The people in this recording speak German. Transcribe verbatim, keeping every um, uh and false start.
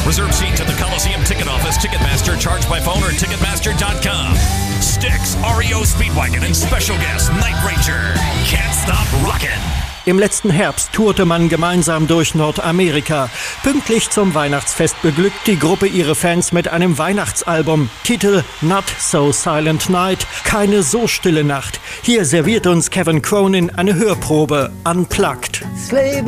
Reserve seats at the Coliseum ticket office, Ticketmaster, charged by phone or Ticketmaster dot com. Styx, R E O Speedwagon and special guest Night Ranger. Can't stop rockin'. Im letzten Herbst tourte man gemeinsam durch Nordamerika. Pünktlich zum Weihnachtsfest beglückt die Gruppe ihre Fans mit einem Weihnachtsalbum. Titel Not So Silent Night, keine so stille Nacht. Hier serviert uns Kevin Cronin eine Hörprobe, unplugged.